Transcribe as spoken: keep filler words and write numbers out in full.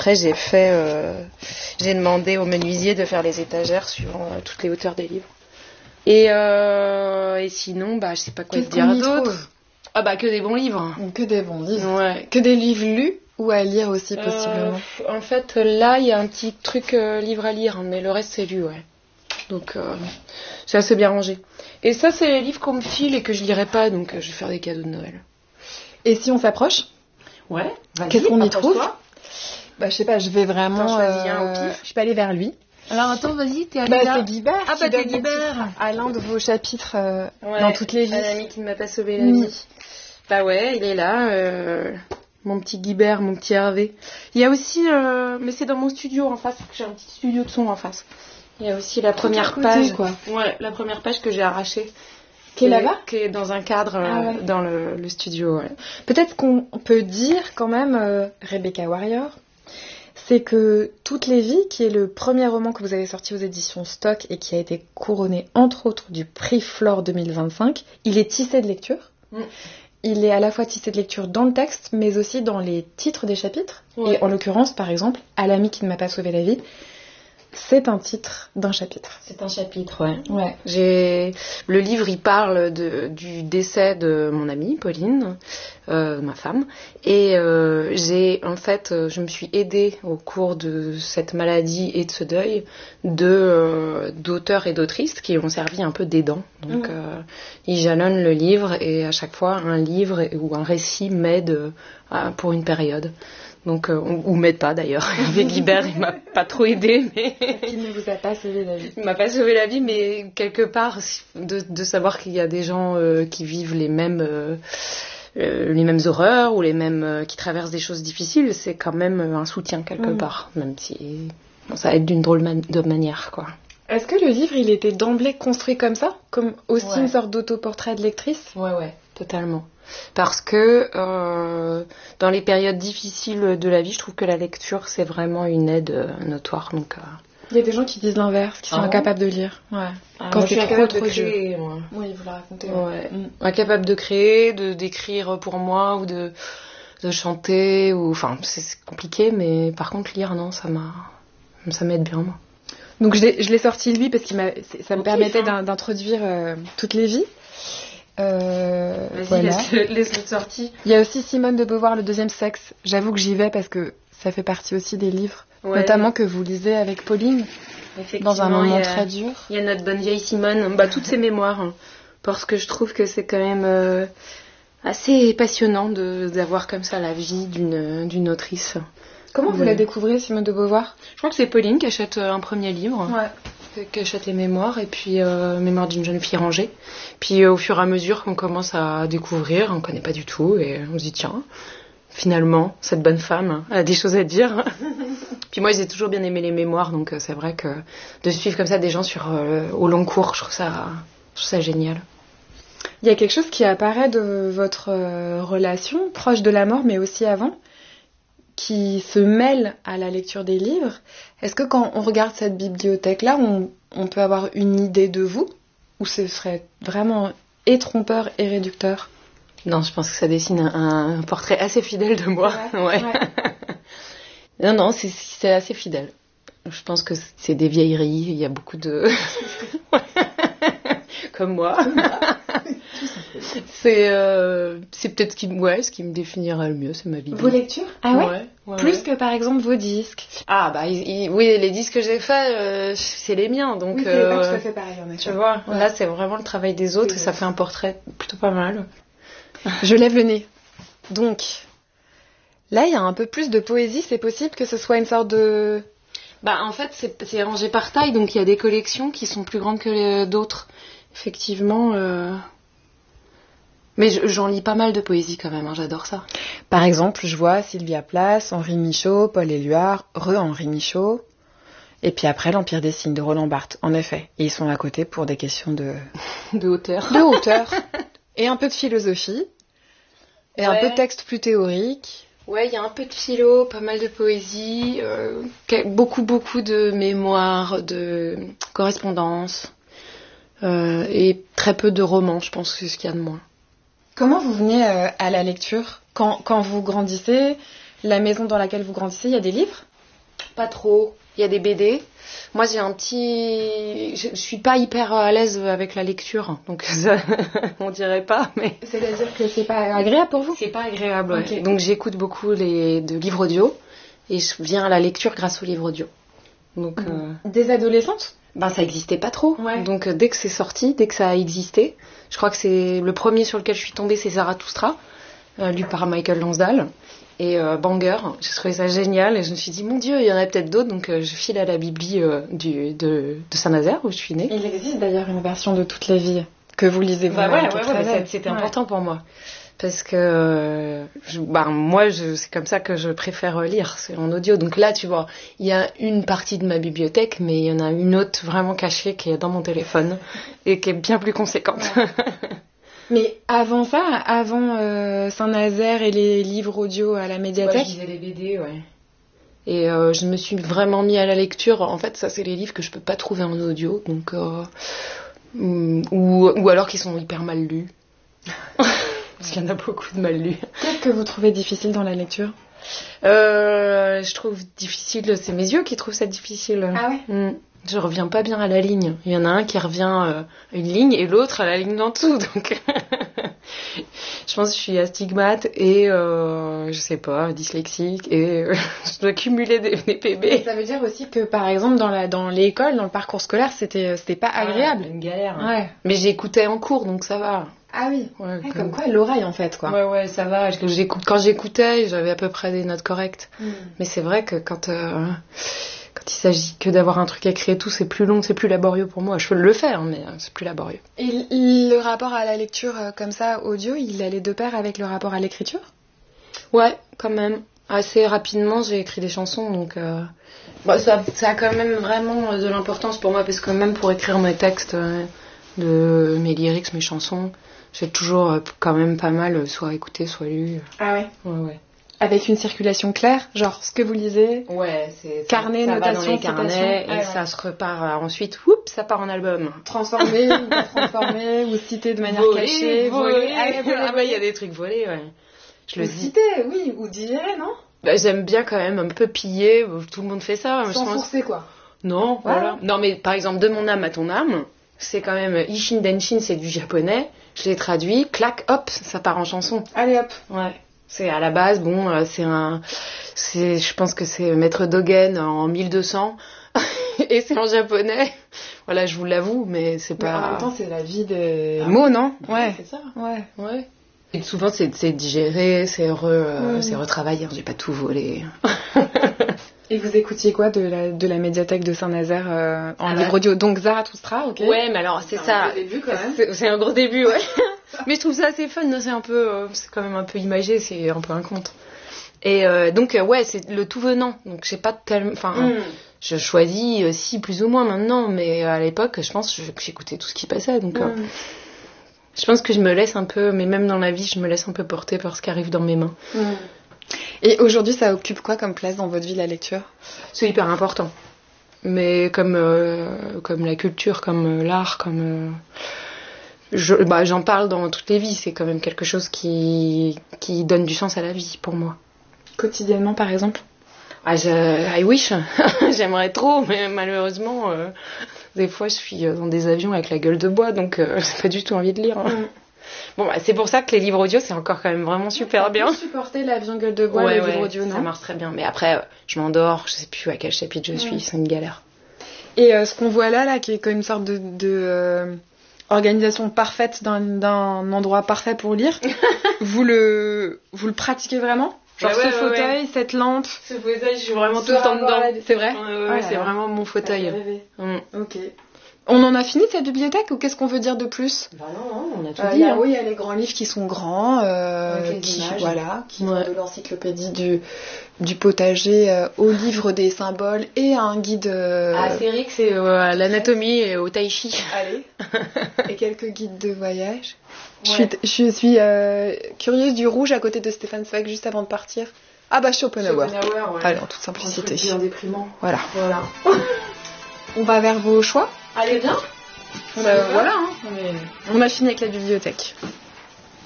après, j'ai fait, euh, j'ai demandé au menuisier de faire les étagères suivant euh, toutes les hauteurs des livres. Et, euh, et sinon, bah, je sais pas quoi Qu'est-ce te dire qu'on y d'autre. trouve ? Ah bah que des bons livres. Que des bons livres. Ouais. Que des livres lus ou à lire aussi possiblement. Euh, en fait, là, il y a un petit truc euh, livre à lire, hein, mais le reste c'est lu, ouais. Donc euh, c'est assez bien rangé. Et ça, c'est les livres qu'on me file et que je lirai pas, donc euh, je vais faire des cadeaux de Noël. Et si on s'approche ? Ouais. Vas-y, qu'est-ce qu'on y trouve ? Bah je sais pas, je vais vraiment. T'en choisis un au euh, pif ? Je peux aller vers lui. Alors attends, vas-y, t'es allée Bah là. c'est Guibert. Ah qui bah t'es donne le Guibert. titre à l'un de vos chapitres euh, Ouais, dans toutes les vies. un ami qui ne m'a pas sauvé la Mm. vie. Bah ouais, il est là, euh, mon petit Guibert, mon petit Hervé. Il y a aussi, euh, mais c'est dans mon studio en face, j'ai un petit studio de son en face. Il y a aussi la première côté, page, quoi. Ouais, la première page que j'ai arrachée. Qui est là-bas ? Qui est dans un cadre euh, Ah ouais. dans le, le studio, ouais. Peut-être qu'on peut dire quand même, euh, Rebecca Warrior, c'est que Toutes les vies, qui est le premier roman que vous avez sorti aux éditions Stock et qui a été couronné entre autres du prix Flore deux mille vingt-cinq, il est tissé de lecture. Mm. Il est à la fois tissé de lecture dans le texte, mais aussi dans les titres des chapitres. Ouais. Et en l'occurrence, par exemple, À l'ami qui ne m'a pas sauvé la vie, c'est un titre d'un chapitre. C'est un chapitre, ouais. Ouais. J'ai... Le livre, il parle de, du décès de mon amie, Pauline, euh, ma femme. Et euh, j'ai, en fait, je me suis aidée au cours de cette maladie et de ce deuil de, euh, d'auteurs et d'autrices qui ont servi un peu d'aidants. Donc, mmh. euh, ils jalonnent le livre et à chaque fois, un livre ou un récit m'aide euh, pour une période. Donc, euh, ou m'aide pas d'ailleurs. Avec Guibert, il m'a pas trop aidé, mais il ne vous a pas sauvé la vie. Il m'a pas sauvé la vie, mais quelque part, de, de savoir qu'il y a des gens euh, qui vivent les mêmes, euh, euh, les mêmes horreurs ou les mêmes, euh, qui traversent des choses difficiles, c'est quand même un soutien quelque mmh. part, même si bon, ça aide d'une drôle man- de manière, quoi. Est-ce que le livre, il était d'emblée construit comme ça, comme aussi ouais. une sorte d'autoportrait de lectrice ? Ouais, ouais, totalement. Parce que euh, dans les périodes difficiles de la vie, je trouve que la lecture, c'est vraiment une aide euh, notoire. Donc, euh... il y a des gens qui disent l'inverse, qui sont ah incapables de lire. Ouais. Ah, quand moi, c'est je suis trop, incapable trop de créer, moi. Oui, vous la racontez. Ouais. ouais. Mm. Incapable de créer, de d'écrire pour moi ou de de chanter ou enfin c'est, c'est compliqué, mais par contre lire, non, ça m'a ça m'aide bien, moi. Donc je l'ai, je l'ai sorti lui parce qu'il m'a, ça me okay, permettait hein. d'introduire euh, toutes les vies. Euh, Vas-y, voilà. laisse-le, laisse-le sorti. Il y a aussi Simone de Beauvoir, Le deuxième sexe. J'avoue que j'y vais parce que ça fait partie aussi des livres, ouais. notamment que vous lisez avec Pauline, dans un moment a, très dur. Il y a notre bonne vieille Simone, bah, toutes ses mémoires, hein, parce que je trouve que c'est quand même euh, assez passionnant de, d'avoir comme ça la vie d'une, d'une autrice. Comment ouais. vous la découvrez, Simone de Beauvoir ? Je crois que c'est Pauline qui achète un premier livre. Ouais. Qui achète les mémoires, et puis euh, Mémoires d'une jeune fille rangée. Puis euh, au fur et à mesure qu'on commence à découvrir, on ne connaît pas du tout, et on se dit tiens, finalement, cette bonne femme a des choses à dire. Puis moi, j'ai toujours bien aimé les mémoires, donc euh, c'est vrai que de suivre comme ça des gens sur, euh, au long cours, je trouve ça, je trouve ça génial. Il y a quelque chose qui apparaît de votre euh, relation, proche de la mort, mais aussi avant, qui se mêle à la lecture des livres. Est-ce que quand on regarde cette bibliothèque-là, on, on peut avoir une idée de vous ? Ou ce serait vraiment et trompeur et réducteur ? Non, je pense que ça dessine un, un portrait assez fidèle de moi. Ouais. ouais. ouais. non, non, c'est, c'est assez fidèle. Je pense que c'est des vieilleries, il y a beaucoup de... Comme moi. c'est, euh, c'est peut-être ce qui, ouais, ce qui me définirait le mieux, c'est ma vie. Vos lectures ? Ah ouais, ouais, ouais Plus ouais. que par exemple vos disques. Ah bah il, il, oui, les disques que j'ai faits, euh, c'est les miens, donc. Oui, c'est euh, pas tout à fait pareil en effet. Tu vois, ouais. là c'est vraiment le travail des autres, oui, et ça fait un portrait plutôt pas mal. Je lève le nez. Donc, là il y a un peu plus de poésie, c'est possible que ce soit une sorte de... Bah en fait c'est, c'est rangé par taille, donc il y a des collections qui sont plus grandes que les, d'autres. Effectivement, euh... mais je, j'en lis pas mal de poésie quand même, hein, j'adore ça. Par exemple, je vois Sylvia Plath, Henri Michaud, Paul Éluard, re-Henri Michaud, et puis après l'Empire des signes de Roland Barthes, en effet. Et ils sont à côté pour des questions de... de hauteur. De hauteur. Et un peu de philosophie, et ouais. un peu de texte plus théorique. Ouais, il y a un peu de philo, pas mal de poésie, euh, beaucoup, beaucoup de mémoires, de correspondances. Euh, et très peu de romans, je pense que c'est ce qu'il y a de moins. Comment vous venez euh, à la lecture ? quand, quand vous grandissez, la maison dans laquelle vous grandissez, il y a des livres ? Pas trop. Il y a des B D. Moi, j'ai un petit... Je, je suis pas hyper à l'aise avec la lecture, donc ça, on dirait pas, mais... C'est-à-dire que c'est pas agréable pour vous ? C'est pas agréable, ouais. Okay. Donc j'écoute beaucoup les, de livres audio, et je viens à la lecture grâce aux livres audio. Donc, mmh. euh... Des adolescentes ? Ben, ça existait pas trop. Ouais. Donc, euh, dès que c'est sorti, dès que ça a existé, je crois que c'est le premier sur lequel je suis tombée, c'est Zarathustra, euh, lu par Michael Lonsdale. Et euh, Banger, j'ai trouvé ça génial. Et je me suis dit, mon Dieu, il y en a peut-être d'autres. Donc, euh, je file à la Bibli euh, du, de, de Saint-Nazaire, où je suis née. Il existe d'ailleurs une version de Toutes les vies que vous lisez vous-même. Bah ouais, ouais, ouais, ouais, c'était ouais. important pour moi. Parce que euh, je, bah, moi, je, c'est comme ça que je préfère lire, c'est en audio. Donc là, tu vois, il y a une partie de ma bibliothèque, mais il y en a une autre vraiment cachée qui est dans mon téléphone et qui est bien plus conséquente. Ouais. Mais avant ça, avant euh, Saint-Nazaire et les livres audio à la médiathèque... Ouais, je lisais les B D, ouais. Et euh, je me suis vraiment mis à la lecture. En fait, ça, c'est les livres que je peux pas trouver en audio, donc... Euh, ou, ou alors qui sont hyper mal lus. Parce qu'il y en a beaucoup de mal lus. Qu'est-ce que vous trouvez difficile dans la lecture ? euh, Je trouve difficile, c'est mes yeux qui trouvent ça difficile. Ah ouais mmh. Je reviens pas bien à la ligne. Il y en a un qui revient euh, à une ligne et l'autre à la ligne d'en dessous. Donc, je pense que je suis astigmate et, euh, je sais pas, dyslexique et euh, je dois cumuler des, des P B. Et ça veut dire aussi que, par exemple, dans, la, dans l'école, dans le parcours scolaire, c'était, c'était pas agréable. Ah, une galère. Hein. Ouais. Mais j'écoutais en cours, donc ça va. Ah oui, ouais, ouais, comme... comme quoi l'oreille en fait quoi. Ouais ouais ça va. J'écoute... Quand j'écoutais j'avais à peu près des notes correctes. Mm. Mais c'est vrai que quand, euh... quand il s'agit que d'avoir un truc écrit et tout, c'est plus long, c'est plus laborieux pour moi. Je peux le faire mais c'est plus laborieux. Et le rapport à la lecture comme ça audio, il allait de pair avec le rapport à l'écriture ? Ouais quand même. Assez rapidement j'ai écrit des chansons donc euh... bon, ça, ça a quand même vraiment de l'importance pour moi parce que même pour écrire mes textes, euh, de mes lyrics, mes chansons, j'ai toujours euh, quand même pas mal euh, soit écouté, soit lu. Ah ouais. Ouais, ouais. Avec une circulation claire, genre ce que vous lisez. Ouais, c'est carnet, ça, ça notation, va dans les carnets, et ah, ouais. ça se repart euh, ensuite. Oups, ça part en album. Transformé, ou pas transformé, ou cité de manière volé, cachée, volé. volé. Ah, volé. Ah bah il y a des trucs volés, ouais. Je le cité, oui, ou digéré, non ? Bah, j'aime bien quand même un peu piller. Tout le monde fait ça. Sans forcer quoi. Non, voilà. voilà. Non mais par exemple, de mon âme à ton âme. C'est quand même Ishin Denshin, c'est du japonais. Je l'ai traduit, clac, hop, ça part en chanson. Allez hop. Ouais. C'est à la base, bon, euh, c'est un, c'est, je pense que c'est Maître Dogen en mille deux cents et c'est en japonais. Voilà, je vous l'avoue, mais c'est pas. Mais en même temps, c'est la vie des ah, mots, non ? Ouais, c'est ça. Ouais, ouais. Et souvent, c'est, c'est digéré, c'est re, euh, mmh. c'est retravaillé. J'ai pas tout volé. Et vous écoutiez quoi de la, de la médiathèque de Saint-Nazaire euh, en ah livre bah. audio ? Donc Zarathustra, ok. Ouais, mais alors c'est, c'est ça. Un gros début quand même. C'est, c'est un gros début, ouais. Mais je trouve ça assez fun, c'est un peu, euh, c'est quand même un peu imagé, c'est un peu un conte. Et euh, donc euh, ouais, c'est le tout venant. Donc j'ai pas tellement, enfin, mm. je choisis euh, si plus ou moins maintenant, mais à l'époque, je pense que j'écoutais tout ce qui passait. Donc mm. euh, je pense que je me laisse un peu, mais même dans la vie, je me laisse un peu porter par ce qui arrive dans mes mains. Mm. Et aujourd'hui, ça occupe quoi comme place dans votre vie, la lecture ? C'est hyper important. Mais comme, euh, comme la culture, comme euh, l'art, comme... Euh, je, bah, j'en parle dans toutes les vies. C'est quand même quelque chose qui, qui donne du sens à la vie, pour moi. Quotidiennement, par exemple ? Ah, je, I wish. J'aimerais trop, mais malheureusement, euh, des fois, je suis dans des avions avec la gueule de bois, donc euh, j'ai pas du tout envie de lire. Hein. Mm. Bon, bah, c'est pour ça que les livres audio, c'est encore quand même vraiment super ça bien. Peut supporter l'avion gueule de bois, ouais, les ouais, livres audio, non ? Ça marche très bien. Mais après, je m'endors, je sais plus à quel chapitre je suis, ouais. C'est une galère. Et euh, ce qu'on voit là, là, qui est comme une sorte de, de euh, organisation parfaite d'un, d'un endroit parfait pour lire, vous le, vous le pratiquez vraiment ? Genre ouais, ce ouais, fauteuil, ouais. Cette lampe. Ce fauteuil, je suis vraiment tout le temps dedans. La... C'est vrai ? Ouais, ouais, ouais, c'est vraiment mon fauteuil. Mmh. Ok. On en a fini de cette bibliothèque ou qu'est-ce qu'on veut dire de plus ? Bah non, non, on a tout euh, dit. Y a, hein. Oui, il y a les grands livres qui sont grands, euh, avec les qui, images. Voilà, qui ouais. vont de l'encyclopédie du, du potager euh, au livre des symboles et à un guide... Euh... Ah, Astérix, c'est euh, à l'anatomie et au tai chi. Allez. Et quelques guides de voyage. Ouais. Je suis, je suis euh, curieuse du rouge à côté de Stéphane Zweig juste avant de partir. Ah bah Schopenhauer. Schopenhauer, ouais. Allez, en toute simplicité. Un truc bien déprimant. Voilà. Voilà. On va vers vos choix. Allez, bien. Euh, voilà, hein. on, est... on a fini avec la bibliothèque.